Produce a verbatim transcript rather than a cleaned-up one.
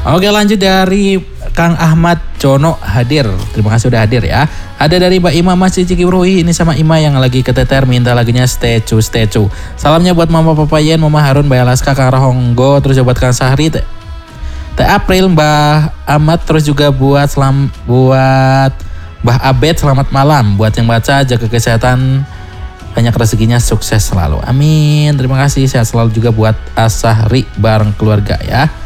Oke, lanjut dari Kang Ahmad Cono hadir. Terima kasih udah hadir ya. Ada dari Mbak Ima masih Cikibruhi. Ini sama Ima yang lagi keteter minta lagunya Statue Statue. Salamnya buat Mama Papayen, Mama Harun, Mbak Alaska, Kang Rahonggo, terus buat Kang Sahri, Teh Teh April, Mbah Ahmad, terus juga buat selam buat Mbah Abed, selamat malam. Buat yang baca, jaga kesehatan, banyak rezekinya, sukses selalu. Amin. Terima kasih, sehat selalu juga buat Asahri bareng keluarga ya.